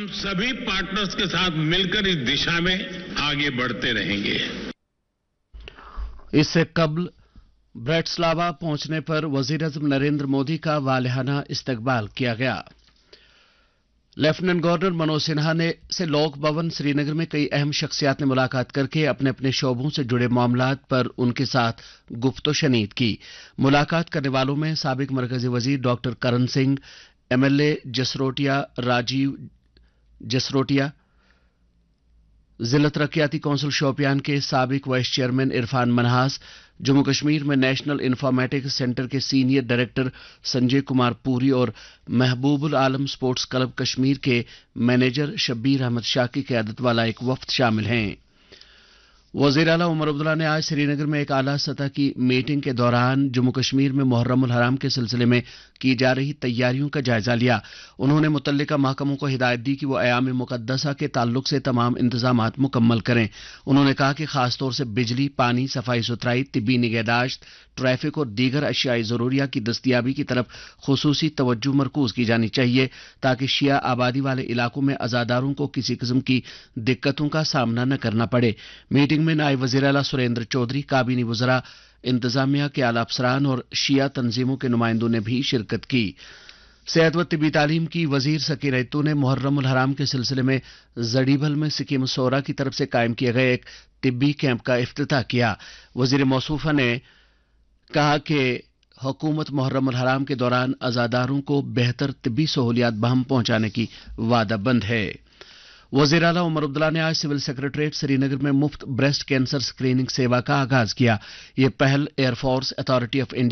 हम सभी पार्टनर्स के साथ मिलकर इस दिशा में आगे बढ़ते रहेंगे। इससे कबल ब्रैटिस्लावा पहुंचने पर वजीर-ए-आज़म नरेंद्र मोदी का वालिहाना इस्तकबाल किया गया। लेफ्टिनेंट गवर्नर मनोज सिन्हा से लोक भवन श्रीनगर में कई अहम शख्सियात ने मुलाकात करके अपने अपने शोबों से जुड़े मामलात पर उनके साथ गुफ्त-ओ-शनीद की। मुलाकात करने वालों में साबिक मरकजी वजीर डॉक्टर करण सिंह, एमएलए जसरोटिया राजीव जसरोटिया, जिला तरक्याती कौंसिल शोपियान के साबिक वाइस चेयरमैन इरफान मनहास, जम्मू कश्मीर में नेशनल इंफॉर्मेटिक्स सेंटर के सीनियर डायरेक्टर संजय कुमार पुरी और महबूबुल आलम स्पोर्ट्स क्लब कश्मीर के मैनेजर शब्बीर अहमद शाह की क़यादत वाला एक वफ्द शामिल हैं। वज़ीर आला उमर अब्दुल्ला ने आज श्रीनगर में एक आला सतह की मीटिंग के दौरान जम्मू कश्मीर में मुहर्रम उल हराम के सिलसिले में की जा रही तैयारियों का जायजा लिया। उन्होंने मुतल्लिका महकमों को हिदायत दी कि वो अयाम मुकद्दसा के ताल्लुक से तमाम इंतजामात मुकम्मल करें। उन्होंने कहा कि खासतौर से बिजली, पानी, सफाई सुथराई, तिब्बी निगहदाश्त, ट्रैफिक और दीगर अशियाई ज़रूरिया की दस्तयाबी की तरफ खुसूसी तवज्जो मरकूज की जानी चाहिए ताकि शिया आबादी वाले इलाकों में अज़ादारों को किसी किस्म की दिक्कतों का सामना न करना पड़े। मीटिंग में नायब वज़ीर आला सुरेंद्र चौधरी, काबीनी वज़रा, इंतजामिया के आला अफसरान और शिया तंजीमों के नुमाइंदों ने भी शिरकत की। सेहत व तिब्बी तालीम की वजीर सकीर रैतू ने मुहर्रम उल हराम के सिलसिले में जड़ीभल में सिक्किम सोरा की तरफ से कायम किए गए एक तिब्बी कैंप का इफ्तिताह किया। वजीर मौसूफा ने कहा कि हुकूमत मुहर्रम उल हराम के दौरान अज़ादारों को बेहतर तिब्बी सहूलियात बहम पहुंचाने की वादाबंद है। वज़ीर आला उमर अब्दुल्ला ने आज सिविल सेक्रेटरीट श्रीनगर में मुफ्त ब्रेस्ट कैंसर स्क्रीनिंग सेवा का आगाज किया। यह पहल एयरफोर्स अथॉरिटी ऑफ इंडिया